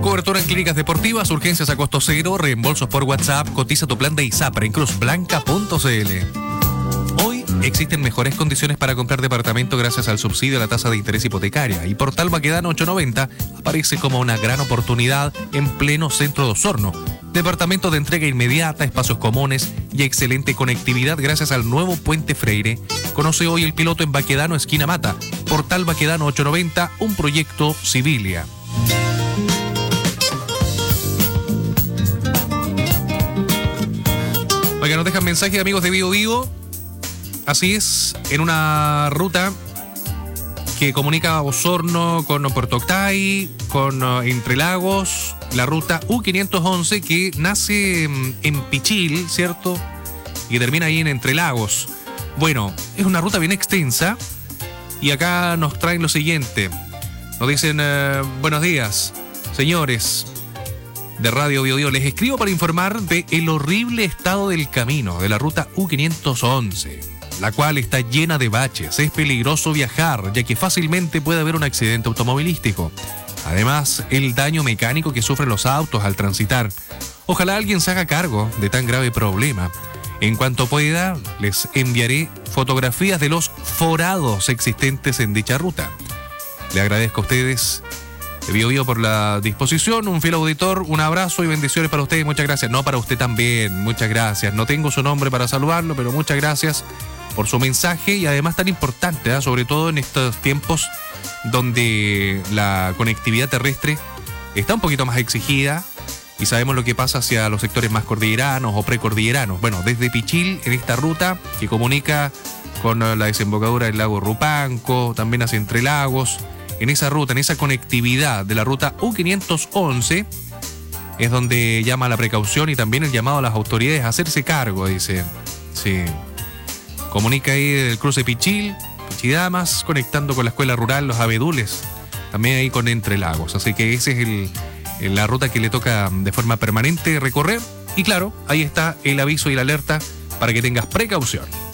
Cobertura en clínicas deportivas, urgencias a costo cero, reembolsos por WhatsApp, cotiza tu plan de ISAPRE en cruzblanca.cl. Hoy existen mejores condiciones para comprar departamento gracias al subsidio a la tasa de interés hipotecaria y Portal Baquedano 890 aparece como una gran oportunidad en pleno centro de Osorno. Departamento de entrega inmediata, espacios comunes y excelente conectividad gracias al nuevo Puente Freire. Conoce hoy el piloto en Baquedano, esquina Mata. Portal Baquedano 890, un proyecto Civilia. Oiga, nos dejan mensajes amigos de Vivo Vivo. Así es, en una ruta que comunica Osorno con Puerto Octay, con Entre Lagos, la ruta U511 que nace en Pichil, ¿cierto? Y termina ahí en Entre Lagos. Bueno, es una ruta bien extensa y acá nos traen lo siguiente. Nos dicen, buenos días, señores de Radio Bio Bio. Les escribo para informar de el horrible estado del camino de la ruta U511. La cual está llena de baches. Es peligroso viajar, ya que fácilmente puede haber un accidente automovilístico. Además, el daño mecánico que sufren los autos al transitar. Ojalá alguien se haga cargo de tan grave problema. En cuanto pueda, les enviaré fotografías de los forados existentes en dicha ruta. Le agradezco a ustedes de Bio Bio por la disposición, un fiel auditor, un abrazo y bendiciones para ustedes. Muchas gracias. No, para usted también, muchas gracias. No tengo su nombre para saludarlo, pero muchas gracias por su mensaje y además tan importante, sobre todo en estos tiempos donde la conectividad terrestre está un poquito más exigida y sabemos lo que pasa hacia los sectores más cordilleranos o precordilleranos. Bueno, desde Pichil, en esta ruta que comunica con la desembocadura del lago Rupanco, también hacia Entre Lagos, en esa ruta, en esa conectividad de la ruta U511, es donde llama a la precaución y también el llamado a las autoridades a hacerse cargo, dice. Sí. Comunica ahí del cruce Pichil, Pichidamas, conectando con la escuela rural Los Abedules, también ahí con Entre Lagos. Así que esa es la ruta que le toca de forma permanente recorrer. Y claro, ahí está el aviso y la alerta para que tengas precaución.